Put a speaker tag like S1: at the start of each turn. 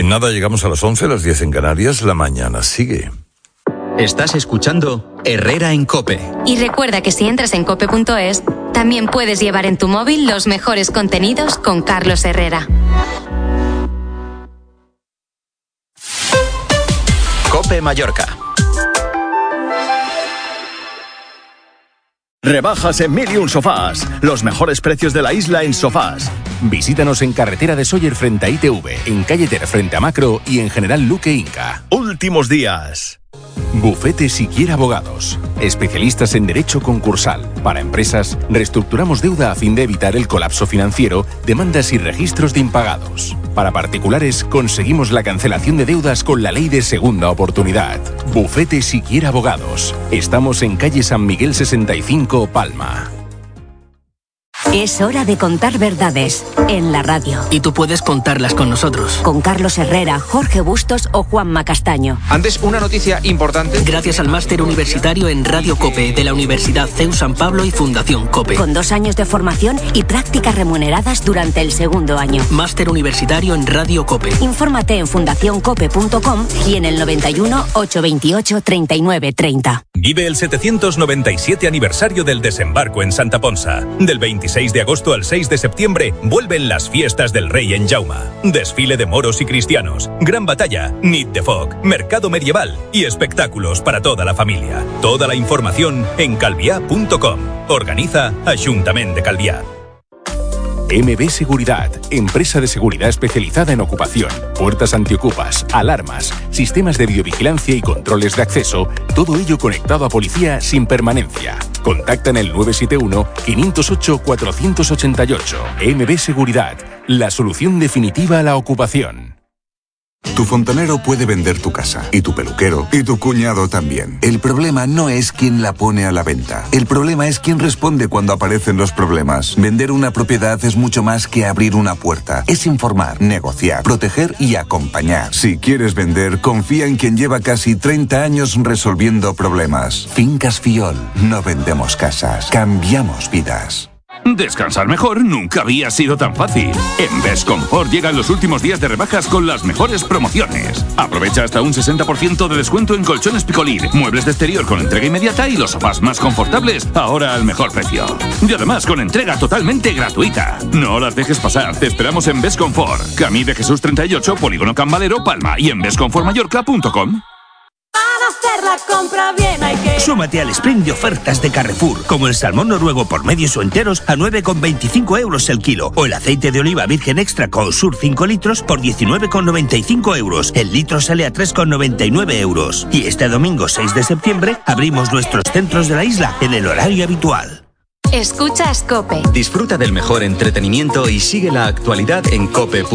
S1: En nada llegamos a las 11, las 10 en Canarias. La mañana sigue.
S2: Estás escuchando Herrera en COPE.
S3: Y recuerda que si entras en cope.es, también puedes llevar en tu móvil los mejores contenidos con Carlos Herrera.
S2: COPE Mallorca.
S4: Rebajas en 1001 Sofás. Los mejores precios de la isla en sofás.
S5: Visítanos en Carretera de Sóller frente a ITV, en Calle Ter frente a Macro y en General Luque Inca.
S4: Últimos días.
S5: Bufete Siquiera Abogados. Especialistas en derecho concursal. Para empresas, reestructuramos deuda a fin de evitar el colapso financiero, demandas y registros de impagados. Para particulares, conseguimos la cancelación de deudas con la ley de segunda oportunidad. Bufete Siquiera Abogados. Estamos en calle San Miguel 65, Palma.
S6: Es hora de contar verdades en la radio.
S7: Y tú puedes contarlas con nosotros.
S6: Con Carlos Herrera, Jorge Bustos o Juanma Castaño.
S8: Antes, una noticia importante.
S7: Gracias al máster universitario en Radio COPE de la Universidad CEU San Pablo y Fundación COPE.
S6: Con 2 años de formación y prácticas remuneradas durante el segundo año.
S7: Máster universitario en Radio COPE.
S6: Infórmate en fundacioncope.com y en el 91 828 39 30.
S9: Vive el 797 aniversario del desembarco en Santa Ponsa. Del 26 de agosto al 6 de septiembre vuelven las fiestas del Rey en Jauma. Desfile de moros y cristianos, gran batalla, nit de foc, mercado medieval y espectáculos para toda la familia. Toda la información en calviá.com. Organiza Ajuntament de Calviá.
S5: MB Seguridad, empresa de seguridad especializada en ocupación, puertas antiocupas, alarmas, sistemas de videovigilancia y controles de acceso, todo ello conectado a policía sin permanencia. Contacta en el 971-508-488. MB Seguridad, la solución definitiva a la ocupación.
S10: Tu fontanero puede vender tu casa, y tu peluquero, y tu cuñado también. El problema no es quién la pone a la venta. El problema es quién responde cuando aparecen los problemas. Vender una propiedad es mucho más que abrir una puerta. Es informar, negociar, proteger y acompañar. Si quieres vender, confía en quien lleva casi 30 años resolviendo problemas. Fincas Fiol. No vendemos casas, cambiamos vidas.
S11: Descansar mejor nunca había sido tan fácil. En Best Comfort llegan los últimos días de rebajas con las mejores promociones. Aprovecha hasta un 60% de descuento en colchones Picolín, muebles de exterior con entrega inmediata y los sofás más confortables, ahora al mejor precio. Y además con entrega totalmente gratuita. No las dejes pasar, te esperamos en Best Comfort, Camí de Jesús 38, Polígono Can Valero, Palma y en bestcomfortmallorca.com.
S12: Para hacer la compra bien hay que...
S13: Súmate al sprint de ofertas de Carrefour, como el salmón noruego por medios o enteros a 9,25 euros el kilo, o el aceite de oliva virgen extra Consur 5 litros por 19,95 euros. El litro sale a 3,99 euros. Y este domingo 6 de septiembre abrimos nuestros centros de la isla en el horario habitual.
S3: Escuchas COPE.
S2: Disfruta del mejor entretenimiento y sigue la actualidad en cope.es.